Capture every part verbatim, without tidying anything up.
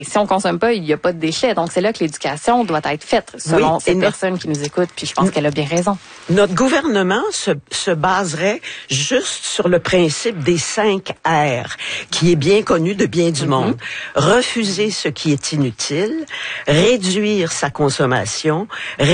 Si on consomme pas, il n'y a pas de déchets. Donc, c'est là que l'éducation doit être faite, selon oui, cette no- personne qui nous écoute. Puis je pense qu'elle a bien raison. Notre gouvernement se, se baserait juste sur le principe des cinq R, qui est bien connu de bien du monde. Mm-hmm. Refuser ce qui est inutile, réduire sa consommation,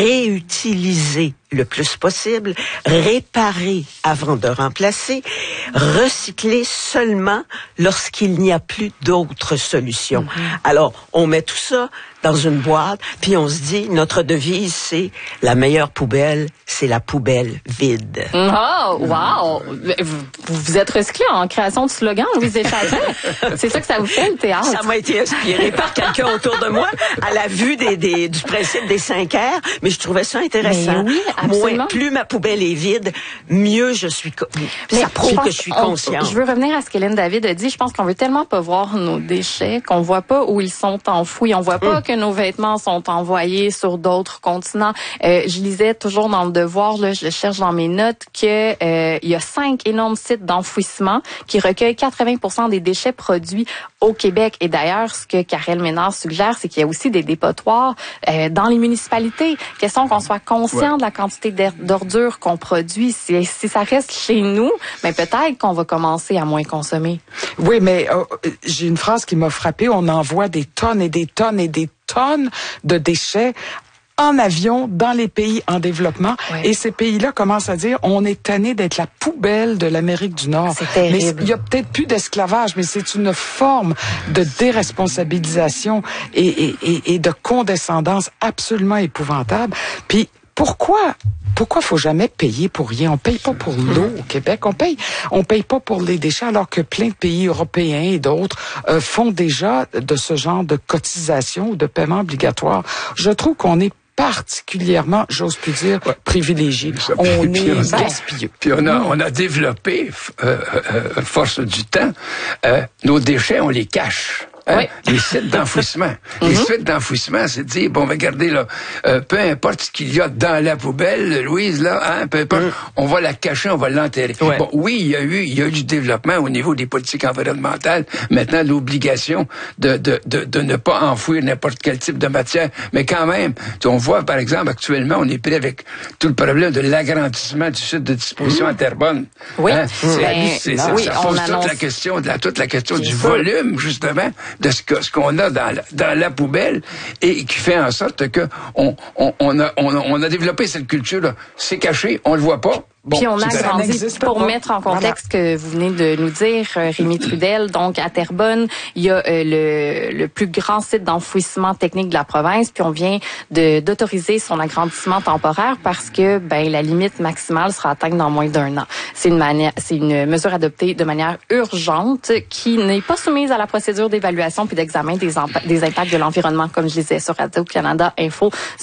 réutiliser le plus possible, réparer avant de remplacer, recycler seulement lorsqu'il n'y a plus d'autres solutions. Mm-hmm. Alors, on met tout ça dans une boîte, puis on se dit, notre devise, c'est la meilleure poubelle, c'est la poubelle vide. Oh, wow! Vous, vous êtes recyclé en création de slogan, Louise Deschâtel. C'est ça que ça vous fait, le théâtre? Ça m'a été inspiré par quelqu'un autour de moi à la vue des, des, du principe des cinq R, mais je trouvais ça intéressant. Mais oui, absolument. Moins, plus ma poubelle est vide, mieux je suis... Co- mais ça prouve que je suis consciente. Je veux revenir à ce qu'Hélène David a dit. Je pense qu'on veut tellement pas voir nos déchets qu'on voit pas où ils sont enfouis. On voit pas hum. que nos vêtements sont envoyés sur d'autres continents. Euh, je lisais toujours dans le Devoir, là, je cherche dans mes notes, que euh, il y a cinq énormes sites d'enfouissement qui recueillent quatre-vingts pour cent des déchets produits au Québec. Et d'ailleurs, ce que Karel Ménard suggère, c'est qu'il y a aussi des dépotoirs euh, dans les municipalités. Question qu'on soit conscient ouais. de la quantité d'ordures qu'on produit. Si, si ça reste chez nous, mais peut-être qu'on va commencer à moins consommer. Oui, mais euh, j'ai une phrase qui m'a frappée. On envoie des tonnes et des tonnes et des tonnes de déchets en avion dans les pays en développement. Ouais. Et ces pays-là commencent à dire, on est tanné d'être la poubelle de l'Amérique du Nord. C'est terrible. Mais il y a peut-être plus d'esclavage, mais c'est une forme de déresponsabilisation et, et, et, et de condescendance absolument épouvantable. Puis pourquoi Pourquoi faut jamais payer pour rien? On paye pas pour l'eau au Québec. On paye, on paye pas pour les déchets, alors que plein de pays européens et d'autres euh, font déjà de ce genre de cotisation ou de paiement obligatoire. Je trouve qu'on est particulièrement, j'ose plus dire, ouais. privilégié. On puis, est on gaspilleux. Puis on a, mmh. on a développé, euh, euh, force du temps, euh, nos déchets, on les cache. Hein? Oui. Les sites d'enfouissement. Les mm-hmm. sites d'enfouissement, c'est de dire, bon, regardez, là, euh, peu importe ce qu'il y a dans la poubelle, Louise, là, hein, peu importe, mm. on va la cacher, on va l'enterrer. Ouais. Bon, oui, il y a eu, il y a eu du développement au niveau des politiques environnementales. Maintenant, l'obligation de, de, de, de ne pas enfouir n'importe quel type de matière. Mais quand même, on voit, par exemple, actuellement, on est pris avec tout le problème de l'agrandissement du site de disposition mm. à Terrebonne. Oui. Hein? C'est, ben, c'est, ben, ça, oui, ça pose annonce... toute la question, de la, toute la question Bien du sûr. volume, justement, de ce, que, ce qu'on a dans la, dans la poubelle et qui fait en sorte que on, on, on, a, on, on a développé cette culture-là. C'est caché, on le voit pas. Bon, puis on a grandi, pour pas. mettre en contexte voilà. que vous venez de nous dire, Rémi Trudel, donc à Terrebonne, il y a euh, le, le plus grand site d'enfouissement technique de la province, puis on vient de d'autoriser son agrandissement temporaire parce que ben la limite maximale sera atteinte dans moins d'un an. C'est une manière, c'est une mesure adoptée de manière urgente qui n'est pas soumise à la procédure d'évaluation puis d'examen des, des impacts de l'environnement, comme je disais sur Radio-Canada Info.